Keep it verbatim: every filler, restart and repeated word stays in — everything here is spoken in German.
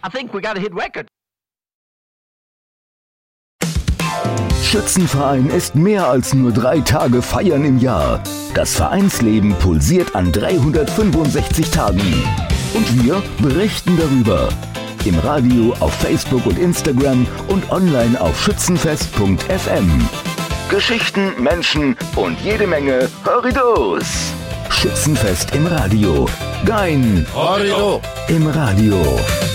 I think we got a hit record. Schützenverein ist mehr als nur drei Tage Feiern im Jahr. Das Vereinsleben pulsiert an dreihundertfünfundsechzig Tagen. Und wir berichten darüber. Im Radio, auf Facebook und Instagram und online auf schützenfest punkt f m. Geschichten, Menschen und jede Menge Horridos. Schützenfest im Radio. Dein Horrido im Radio.